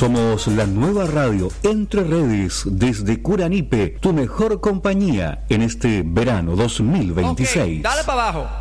Somos la nueva radio Entre Redes desde Curanipe, tu mejor compañía en este verano 2026. Okay, dale para abajo.